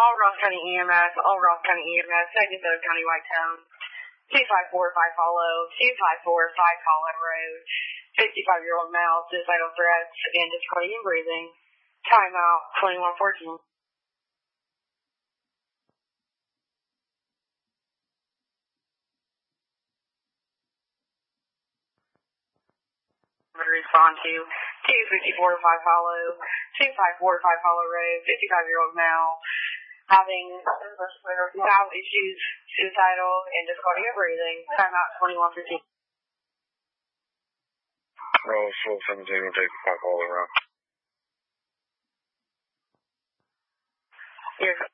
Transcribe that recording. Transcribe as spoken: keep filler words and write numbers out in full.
all Ross County E M S, all Ross County E M S, Sarasota County Whitetown, two five four five Hollow, two five four five Hollow Road, fifty-five-year-old male, suicidal threats, and difficulty in breathing. Timeout, twenty-one fourteen. Respond to two fifty-four five Hollow, two five four five Hollow Road, fifty-five-year-old male, having bowel issues, suicidal, and difficulty in breathing. Timeout, twenty-one fifteen. Roll full seventeen, we'll take five Hollow Road. Yes.